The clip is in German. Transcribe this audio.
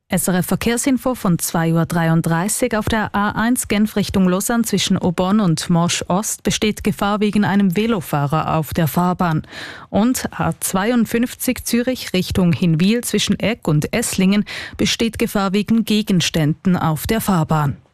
SRF Verkehrsinfo von 2:33 Uhr. Auf der A1 Genf Richtung Lausanne zwischen Aubonne und Morsch Ost besteht Gefahr wegen einem Velofahrer auf der Fahrbahn. Und A52 Zürich Richtung Hinwil zwischen Egg und Esslingen besteht Gefahr wegen Gegenständen auf der Fahrbahn.